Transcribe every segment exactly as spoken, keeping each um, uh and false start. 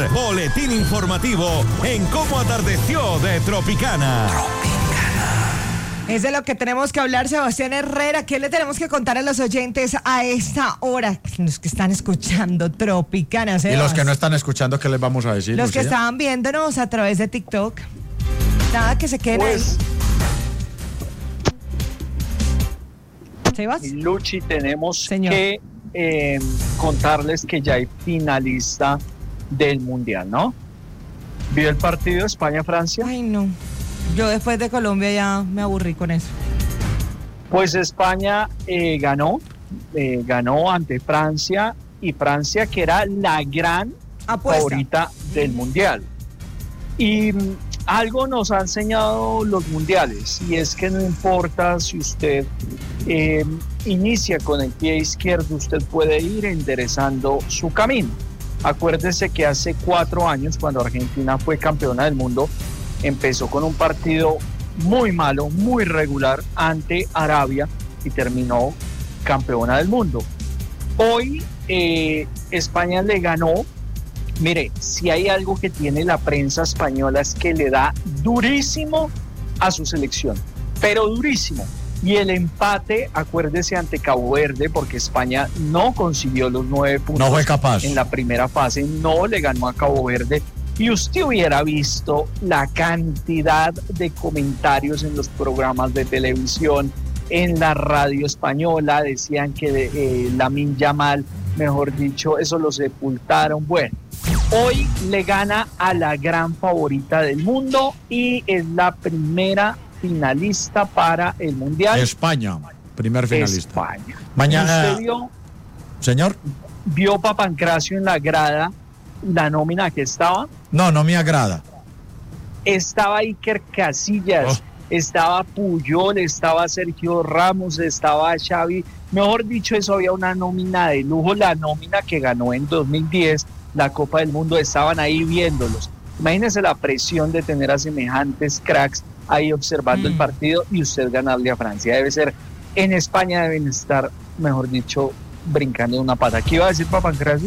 primer boletín informativo en Cómo Atardeció de Tropicana. Es de lo que tenemos que hablar, Sebastián Herrera. ¿Qué le tenemos que contar a los oyentes a esta hora? Los que están escuchando Tropicana, Sebas. Y los que no están escuchando, ¿qué les vamos a decir? Los Lucía? que estaban viéndonos a través de TikTok. Nada, que se queden Pues, ahí. ¿Sebas? Luchi, tenemos Señor. que eh, contarles que ya hay finalista del Mundial, ¿no? ¿Vio el partido España-Francia? Ay, no. Yo después de Colombia ya me aburrí con eso. Pues España eh, ganó, eh, ganó ante Francia, y Francia, que era la gran Apuesta. favorita del Mundial. Y mm, algo nos ha enseñado los mundiales, y es que no importa si usted eh, inicia con el pie izquierdo, usted puede ir enderezando su camino. Acuérdese que hace cuatro años, cuando Argentina fue campeona del mundo, empezó con un partido muy malo, muy regular ante Arabia y terminó campeona del mundo. Hoy eh, España le ganó. Mire, si hay algo que tiene la prensa española es que le da durísimo a su selección, pero durísimo. Y el empate, acuérdese, ante Cabo Verde, porque España no consiguió los nueve puntos. No fue capaz. En la primera fase, no le ganó a Cabo Verde. Y usted hubiera visto la cantidad de comentarios en los programas de televisión, en la radio española. Decían que eh, Lamine Yamal, mejor dicho, eso lo sepultaron. Bueno, hoy le gana a la gran favorita del mundo y es la primera finalista para el Mundial. España, primer finalista. España. Mañana. ¿Usted vio, Señor. vio a Pancracio en la grada, la nómina que estaba? No, no me agrada. Estaba Iker Casillas, Oh. estaba Puyol, estaba Sergio Ramos, estaba Xavi. Mejor dicho, eso había una nómina de lujo, la nómina que ganó en dos mil diez la Copa del Mundo, estaban ahí viéndolos. Imagínese la presión de tener a semejantes cracks ahí observando mm. el partido y usted ganarle a Francia. Debe ser, en España deben estar, mejor dicho, brincando de una pata. ¿Qué iba a decir Papancracio?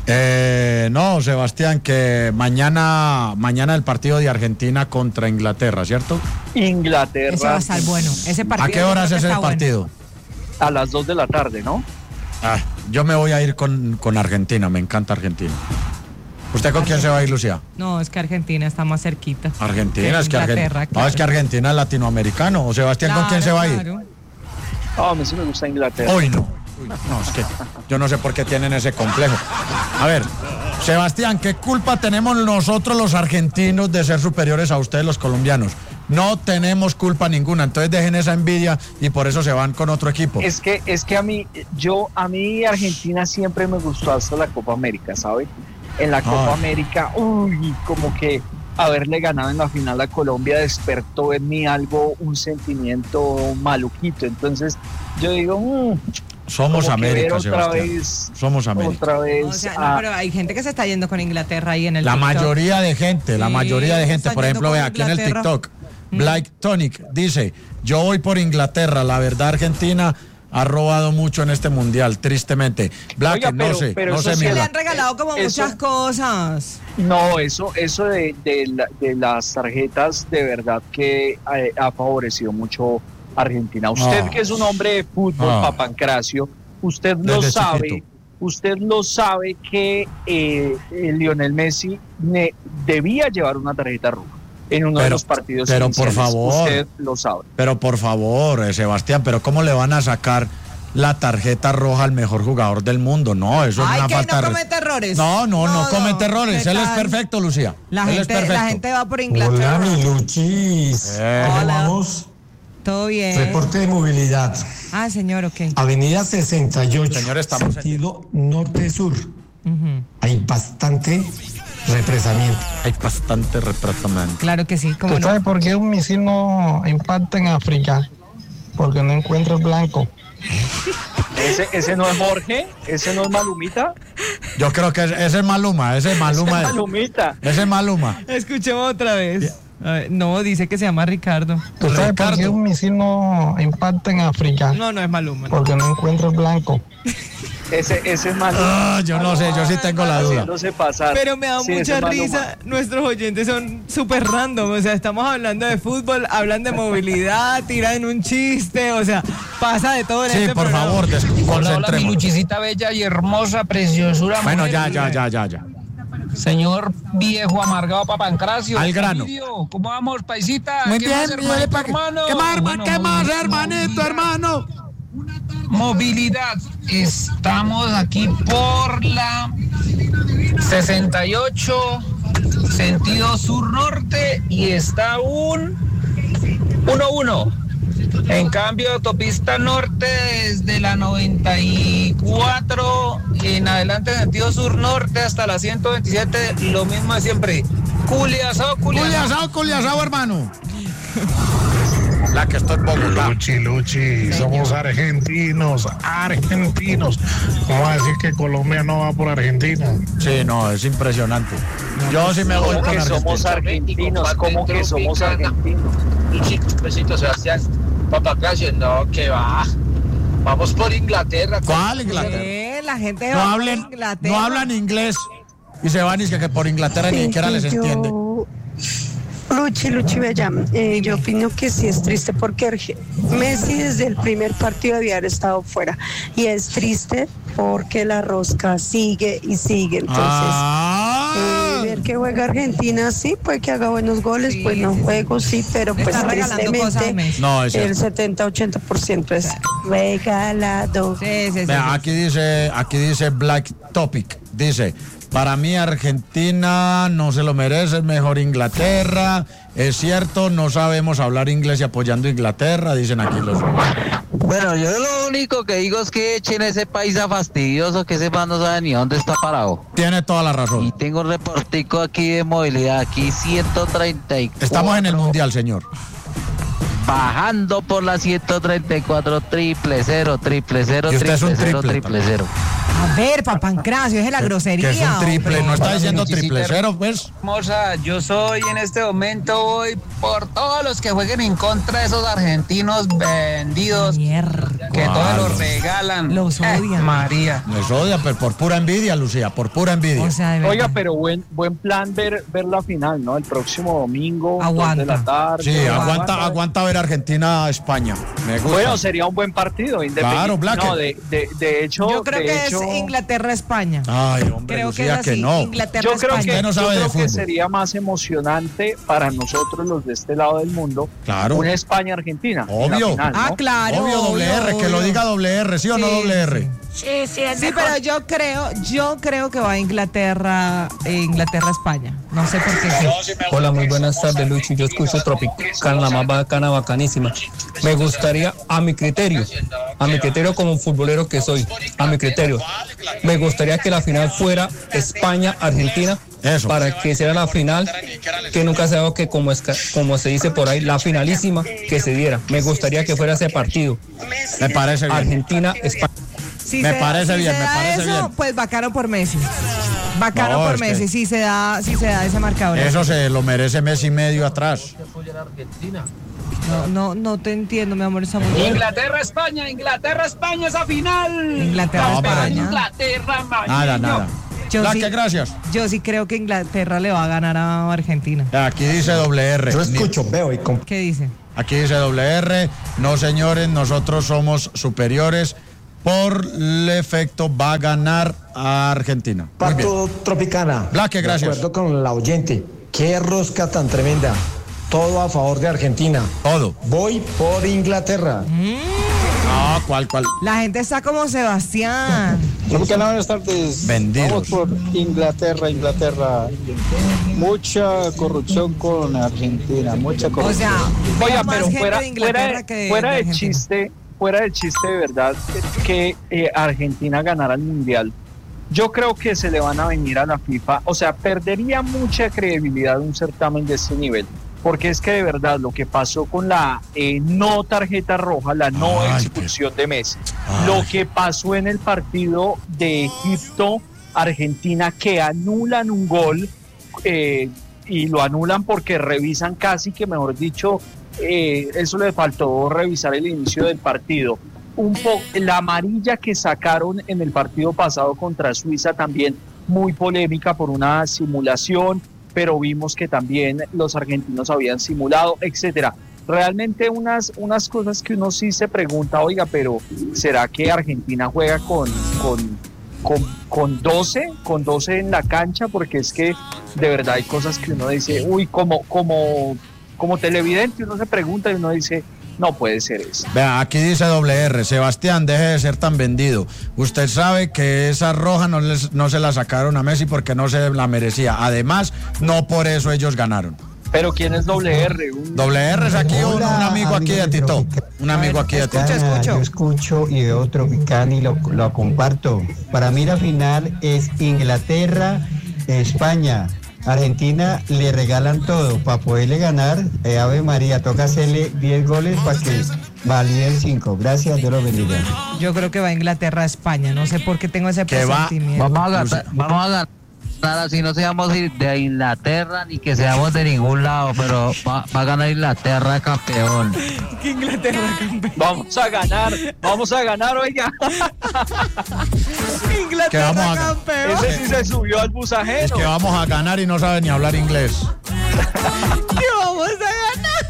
Eh, no, Sebastián, que mañana mañana el partido de Argentina contra Inglaterra, ¿cierto? Inglaterra. Ese va a estar bueno. Ese partido. ¿A qué hora es ese partido? Bueno. A las dos de la tarde, ¿no? Ah, yo me voy a ir con, con Argentina, me encanta Argentina. ¿Usted con quién se va a ir, Lucía? No, es que Argentina está más cerquita. Argentina, es que Argentina. Claro. No, es que Argentina es latinoamericano. ¿O Sebastián, claro, con quién se va a ir? No, oh, a mí sí me gusta Inglaterra. Hoy no. No, es que yo no sé por qué tienen ese complejo. A ver, Sebastián, ¿qué culpa tenemos nosotros los argentinos de ser superiores a ustedes los colombianos? No tenemos culpa ninguna, entonces dejen esa envidia y por eso se van con otro equipo. Es que, es que a mí, yo, a mí Argentina siempre me gustó hasta la Copa América, ¿sabe? En la Copa ah. América, uy, como que haberle ganado en la final a Colombia despertó en mí algo, un sentimiento maluquito. Entonces yo digo, mmm, somos América, otra Sebastián. Vez, somos América. Otra vez. O sea, no, pero hay gente que se está yendo con Inglaterra ahí en el La TikTok. mayoría de gente, la sí, mayoría de gente. Por ejemplo, vea, aquí en el TikTok, mm. Black Tonic dice, yo voy por Inglaterra, la verdad Argentina ha robado mucho en este mundial, tristemente. Black, Oiga, pero, no sé, pero no sé, sí mira. le han regalado como eso, muchas cosas. No, eso, eso de, de, la, de las tarjetas de verdad que ha, ha favorecido mucho a Argentina. Usted oh. que es un hombre de fútbol, oh. Papancracio, usted lo Desde sabe, chiquito. usted lo sabe que eh, Lionel Messi ne, debía llevar una tarjeta roja en uno pero, de los partidos pero iniciales. por favor, usted lo sabe. Pero por favor, Sebastián, pero ¿cómo le van a sacar la tarjeta roja al mejor jugador del mundo? No, eso Ay, es una que falta no de... comete errores. No, no, no, no, no comete no, errores. Él es perfecto, Lucía. La Él gente, es perfecto. la gente va por Inglaterra. Hola, mi Luchis. Eh. ¿Cómo vamos? Todo bien. Reporte de movilidad. Ah, señor, ok. Avenida sesenta y ocho, señor, estamos sentido norte-sur. Uh-huh. Hay bastante represamiento. Hay bastante represamiento. Claro que sí. ¿Tú sabes por qué un misil no impacta en África? Porque no encuentra el blanco. ¿Ese, ese no es Jorge? ¿Ese no es Malumita? Yo creo que ese es Maluma, ese es Maluma. Ese es Malumita. Ese es Maluma. Escuchemos otra vez. Ver, no, dice que se llama Ricardo. ¿Tú sabes Ricardo. por qué un misil no impacta en África? No, no es Maluma. Porque no encuentra el blanco. Ese, ese es malo. Ah, yo no sé, yo sí tengo la duda. Pasar. Pero me da Sí, mucha ese es risa. malo. Nuestros oyentes son súper random. O sea, estamos hablando de fútbol, hablan de movilidad, tiran un chiste. O sea, pasa de todo en Sí, este por programa. favor, Hola, hola, mi desconcentrémonos. Luchicita bella y hermosa, preciosura. Bueno, mujer. ya, ya, ya, ya, ya. Señor viejo amargado Papancracio. Al grano. Ovidio, ¿cómo vamos, paisita? Muy ¿Qué bien, más, bien, hermanito, pa' que- hermano? ¿Qué más, Bueno, qué más, movi- hermanito, hermano? Movilidad. Estamos aquí por la sesenta y ocho, sentido sur-norte, y está un uno uno. En cambio, autopista norte desde la noventa y cuatro en adelante, sentido sur-norte hasta la ciento veintisiete, lo mismo de siempre. Culiazao, culiazao. Culiazao, culiazao, hermano. La que estoy en Bogotá. Luchi, Luchi, somos argentinos, argentinos. ¿Cómo a decir que Colombia no va por Argentina? Sí, no, es impresionante. Yo sí me voy ¿Cómo con que somos Argentina. argentinos? ¿Cómo que somos argentinos? Luchi, un besito, Sebastián. Papancracio, no, que va. Vamos por Inglaterra. ¿Cuál Inglaterra? Eh, la gente No va a hablen, Inglaterra. no hablan inglés y se van y es que, que por Inglaterra ni siquiera les entiende. Luchi, Luchi Bella, eh, yo opino que sí es triste porque Arge- Messi desde el primer partido debía haber estado fuera, y es triste porque la rosca sigue y sigue, entonces Ah. eh, ver que juega Argentina, sí, puede que haga buenos goles, Sí, pues no juego, sí, pero Le pues está regalando cosas a tristemente Messi. No, es el cierto. setenta ochenta por ciento es regalado. Sí, sí, sí, Vea, sí. aquí dice, aquí dice Black Topic, dice, para mí Argentina no se lo merece, es mejor Inglaterra. Es cierto, no sabemos hablar inglés y apoyando a Inglaterra, dicen aquí los. Bueno, yo lo único que digo es que echen ese paisa fastidioso, que ese man no sabe ni dónde está parado. Tiene toda la Y razón. tengo un reportico aquí de movilidad, aquí ciento treinta y cuatro. Estamos en el Mundial, señor. Bajando por la ciento treinta y cuatro, triple cero, triple cero, Y usted es un triple cero, triple triple cero. A ver, Papancracio, es la grosería. Que es un triple, hombre. no está Hola, diciendo Luchicita triple cero, pues. Hermosa, yo soy en este momento voy por todos los que jueguen en contra de esos argentinos vendidos, Mierda. que todos Claro. los regalan. Los Eh, odian. María. Les odia, pero por pura envidia, Lucía, por pura envidia. O sea, de verdad. Oiga, pero buen buen plan ver ver la final, ¿no? El próximo domingo, Aguanta. dos de la tarde. Sí, aguanta, aguanta ver Argentina-España. Me gusta. Bueno, sería un buen partido, independiente. Claro, Black. No, de, de, de hecho, Yo creo de que hecho, es Inglaterra-España. Ay, hombre, Creo que es Lucía, así. que no. Yo creo Inglaterra-España. que, Usted no sabe yo de creo que fútbol. sería más emocionante para nosotros los de este lado del mundo Claro. una España-Argentina. en la Obvio. final, ¿no? Ah, claro. Obvio, doble obvio, R, que lo obvio. diga doble R, ¿sí o no Sí, doble R? sí. Sí, sí, es Sí, pero yo creo, yo creo que va a Inglaterra, eh, Inglaterra-España. No sé por qué. sí. Hola, muy buenas tardes, Luchi. Yo escucho Tropicana, la más bacana, bacanísima. Me gustaría, a mi criterio, a mi criterio como futbolero que soy, a mi criterio, me gustaría que la final fuera España-Argentina. Eso. Para que sea la final, que nunca se ha dado, que como, es, como se dice por ahí, la finalísima que se diera. Me gustaría que fuera ese partido. Me parece bien. Argentina-España. Si Me se- parece si bien, se me da parece eso, bien. pues bacano por Messi. Bacano No, por es que- Messi, si se da, si se da ese marcador. Eso se lo merece Messi medio atrás. No, no, no te entiendo, mi amor, está muy bien. Inglaterra-España, Inglaterra-España, esa final. Inglaterra-España. Inglaterra, Nada, nada. Yo Black, sí- gracias. Yo sí creo que Inglaterra le va a ganar a Argentina. Aquí dice doble R. Yo escucho, veo y comp- ¿Qué dice? Aquí dice doble R. No, señores, nosotros somos superiores. Por el efecto va a ganar a Argentina. Muy bien. Parto Tropicana. Black, gracias. De acuerdo con la oyente. Qué rosca tan tremenda. Todo a favor de Argentina. Todo. Voy por Inglaterra. Ah, ¿cuál, cuál? La gente está como Sebastián. Tropicana, buenas tardes. Vendidos. Vamos por Inglaterra, Inglaterra. Mucha corrupción con Argentina, mucha O corrupción. sea, Oiga, veo más pero gente fuera, de Inglaterra fuera, de- que de, fuera de de Argentina. chiste, fuera de chiste de verdad, que eh, Argentina ganara el Mundial. Yo creo que se le van a venir a la FIFA, o sea, perdería mucha credibilidad un certamen de este nivel, porque es que de verdad lo que pasó con la eh, no tarjeta roja, la no Ay, expulsión de Messi, Ay. lo que pasó en el partido de Egipto-Argentina, que anulan un gol, eh, y lo anulan porque revisan casi que, mejor dicho, eh, eso le faltó revisar el inicio del partido. un poco la amarilla que sacaron en el partido pasado contra Suiza también muy polémica por una simulación, pero vimos que también los argentinos habían simulado, etcétera. Realmente unas, unas cosas que uno sí se pregunta, oiga, pero ¿será que Argentina juega con, con, con, con doce, con doce en la cancha? Porque es que de verdad hay cosas que uno dice, uy, como, como, como televidente uno se pregunta y uno dice, no puede ser eso. Vea, aquí dice doble R, Sebastián, deje de ser tan vendido. Usted sabe que esa roja no, les, no se la sacaron a Messi porque no se la merecía. Además, no por eso ellos ganaron. Pero ¿quién es doble R? Un... Doble R es aquí un, un amigo aquí de Tito. Un amigo aquí de Tito. Escucho, yo escucho y veo Tropicana y lo, lo comparto. Para mí la final es Inglaterra-España. Argentina le regalan todo para poderle ganar. Eh, Ave María, toca hacerle diez goles para que validen cinco. Gracias, Dios los bendiga. Yo creo que va a Inglaterra-España. No sé por qué tengo ese presentimiento. Vamos a ganar, vamos a ganar. Nada, si no seamos de Inglaterra ni que seamos de ningún lado, pero va, va a ganar Inglaterra campeón. ¿Qué Inglaterra campeón? Vamos a ganar, vamos a ganar, oiga. Inglaterra vamos a, campeón. Ese sí se subió al bus ajeno. Es que vamos a ganar y no sabe ni hablar inglés. ¿Qué vamos a ganar?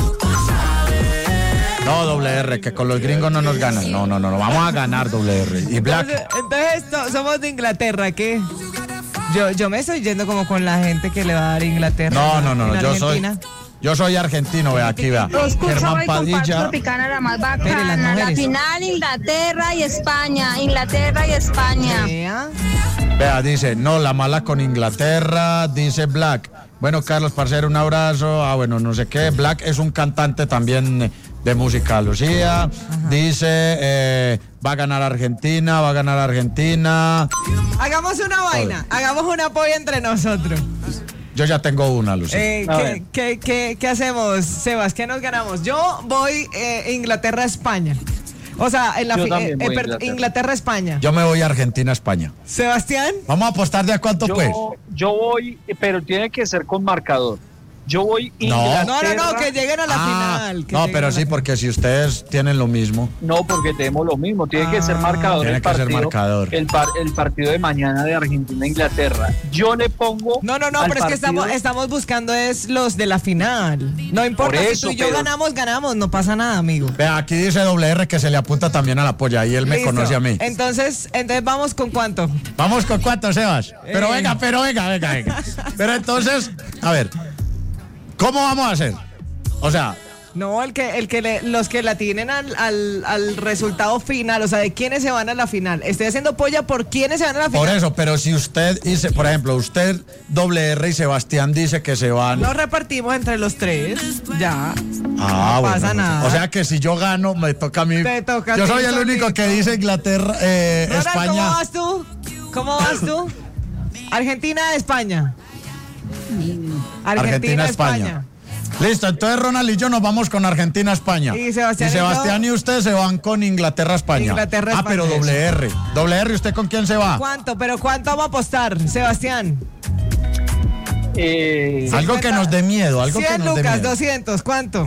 No, doble R, que con los gringos no nos ganan. No, no, no, no, vamos a ganar doble R. Y Black. Entonces, entonces esto, somos de Inglaterra, ¿qué? Yo, yo me estoy yendo como con la gente que le va a dar Inglaterra. No, no, no, no yo Argentina. soy yo soy argentino, vea, aquí vea. Germán Padilla. Tropicana, la más bacana. La final Inglaterra y España, Inglaterra y España. Vea. Vea, dice, no, la mala con Inglaterra, dice Black. Bueno, Carlos, parcero, un abrazo. Ah, bueno, no sé qué. Black es un cantante también de música Lucía. Ajá. Dice, eh, va a ganar Argentina, va a ganar Argentina. Hagamos una vaina, Oye. hagamos un apoyo entre nosotros. Yo ya tengo una, Lucía. Eh, ¿qué, qué, qué, ¿Qué hacemos, Sebas? ¿Qué nos ganamos? Yo voy eh, Inglaterra-España. O sea, en la fi- eh, eh, Inglaterra. Inglaterra-España. Yo me voy a Argentina-España. Sebastián. Vamos a apostar de a cuánto, yo, pues. Yo voy, pero tiene que ser con marcador. Yo voy Inglaterra. No, no, no, que lleguen a la ah, final. No, pero sí, porque si ustedes tienen lo mismo. No, porque tenemos lo mismo. Tiene ah, que ser marcador. Tiene el que partido, ser marcador. El, par, el partido de mañana de Argentina-Inglaterra. Yo le pongo. No, no, no, pero es que estamos, estamos buscando es los de la final. No importa, eso, si tú y yo pero... ganamos, ganamos. No pasa nada, amigo. Vea, aquí dice doble R que se le apunta también a la polla y él me Listo. conoce a mí. Entonces, entonces vamos con cuánto. Vamos con cuánto, Sebas. Pero eh. venga, pero venga, venga, venga. Pero entonces, a ver. ¿Cómo vamos a hacer? O sea... No, el que, el que le, los que la tienen al, al, al resultado final, o sea, de quiénes se van a la final. Estoy haciendo polla por quiénes se van a la final. Por eso, pero si usted dice, por ejemplo, usted, doble R y Sebastián dice que se van... Nos repartimos entre los tres, ya. Ah, no bueno, pasa nada. O sea que si yo gano, me toca a mí. Te toca Yo a ti, soy el solito. único que dice Inglaterra, eh, Ronald, España. ¿cómo vas tú? ¿Cómo vas tú? Argentina, España. Argentina, Argentina España. España. Listo, entonces Ronald y yo nos vamos con Argentina-España. Y Sebastián, y, Sebastián y, y usted se van con Inglaterra-España. Inglaterra, ah, pero doble R. Doble R, ¿usted con quién se va? ¿Cuánto? ¿Pero cuánto vamos a apostar, Sebastián? Eh, algo cincuenta, que nos dé miedo, algo cien que nos lucas, dé miedo. doscientos, ¿cuánto?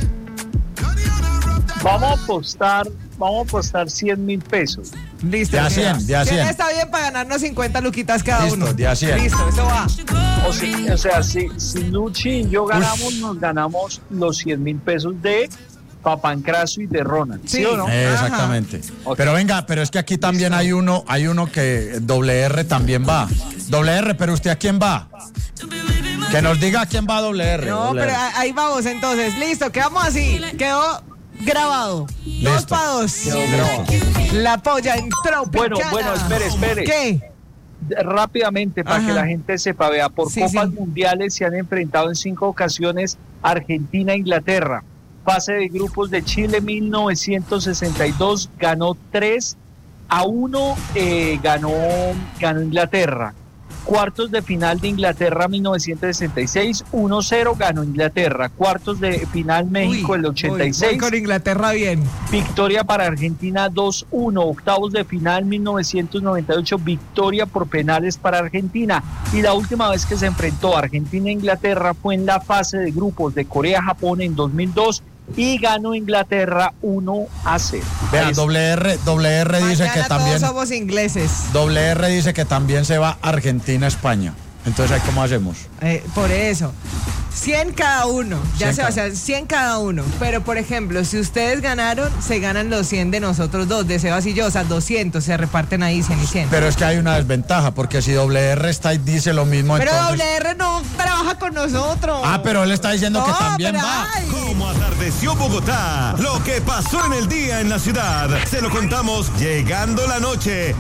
Vamos a apostar, vamos a apostar cien mil pesos. Listo. De a cien, de a cien. Está bien para ganarnos cincuenta luquitas cada Listo, uno. De a cien. Listo, eso va. O, si, o sea, si, si Luchi y yo ganamos, Uf. nos ganamos los cien mil pesos de Papancraso y de Ronald. ¿Sí, ¿sí o no? Eh, exactamente. Okay. Pero venga, pero es que aquí también Listo. hay uno, hay uno que doble R también va. Doble R, pero ¿usted a quién va? Que nos diga a quién va doble R. No, doble pero R. ahí vamos entonces. Listo, quedamos así. Quedó grabado. Listo. Dos para dos. La polla en Tropicana. Bueno, bueno, espere, espere. ¿Qué? Rápidamente, para Ajá. que la gente sepa, vea, por sí, Copas sí. Mundiales se han enfrentado en cinco ocasiones Argentina e Inglaterra. Fase de grupos de Chile mil novecientos sesenta y dos, ganó tres a uno, eh, ganó, ganó Inglaterra. Cuartos de final de Inglaterra mil novecientos sesenta y seis, uno cero ganó Inglaterra. Cuartos de final México uy, el ochenta y seis. Uy, con Inglaterra bien. Victoria para Argentina dos uno. Octavos de final mil novecientos noventa y ocho, victoria por penales para Argentina. Y la última vez que se enfrentó Argentina e Inglaterra fue en la fase de grupos de Corea-Japón en dos mil dos y ganó Inglaterra uno a cero. Vean, doble R, doble R dice Mañana que también. todos somos ingleses. Doble R dice que también se va Argentina-España. Entonces, ¿ahí cómo hacemos? Eh, por eso. cien cada uno, ya cien se va a cada- hacer cien cada uno. Pero, por ejemplo, si ustedes ganaron, se ganan los cien de nosotros dos, de Sebas y yo, o sea, doscientos, se reparten ahí cien y cien. Pero es que hay una desventaja, porque si doble R está y dice lo mismo, Pero entonces. doble R no trabaja con nosotros. Ah, pero él está diciendo que No, también pero va. ay. Como atardeció Bogotá, lo que pasó en el día en la ciudad, se lo contamos llegando la noche